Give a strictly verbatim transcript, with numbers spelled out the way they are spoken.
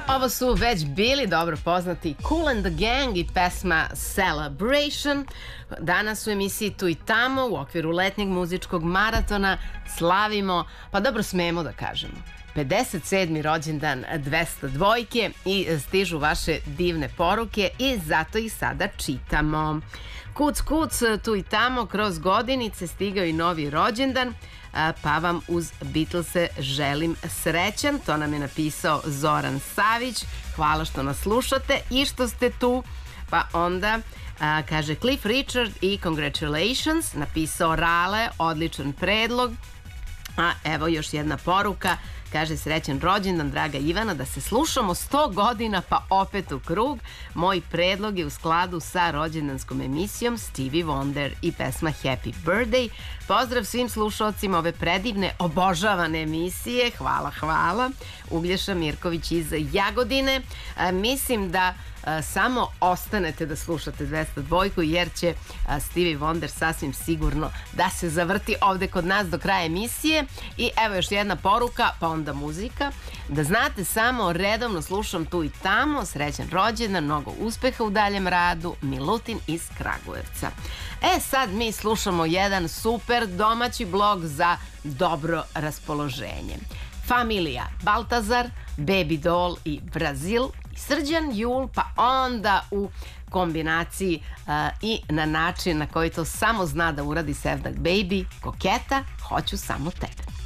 Ovo su već bili dobro poznati Kool and the Gang i pesma Celebration. Danas u emisiji Tu i tamo u okviru letnjeg muzičkog maratona slavimo, pa dobro smemo da kažemo, pedeset sedmi rođendan dvesta dvojke i stižu vaše divne poruke i zato ih sada čitamo. Kuc, kuc, tu i tamo kroz godinice stigao i novi rođendan, pa vam uz Beatlese želim srećan. To nam je napisao Zoran Savić. Hvala što nas slušate i što ste tu. Pa onda a, kaže Cliff Richard i congratulations, napisao Rale, odličan predlog. A evo još jedna poruka, kaže srećan rođendan draga Ivana, da se slušamo sto godina pa opet u krug. Moj predlog je u skladu sa rođendanskom emisijom Stevie Wonder i pesma Happy Birthday. Pozdrav svim slušalcima ove predivne, obožavane emisije. Hvala, hvala. Uglješa Mirković iz Jagodine. A, mislim da a, samo ostanete da slušate dvesta dvojku jer će a, Stevie Wonder sasvim sigurno da se zavrti ovde kod nas do kraja emisije. I evo još jedna poruka, pa onda muzika. Da znate samo, redovno slušam Tu i tamo, srećan rođendan, mnogo uspeha u daljem radu, Milutin iz Kragujevca. E sad mi slušamo jedan super domaći blog za dobro raspoloženje. Familija Baltazar, Baby Doll i Brazil, Srđan Jul, pa onda u kombinaciji uh, i na način na koji to samo zna da uradi Sevdak Baby, Koketa, Hoću samo tebe.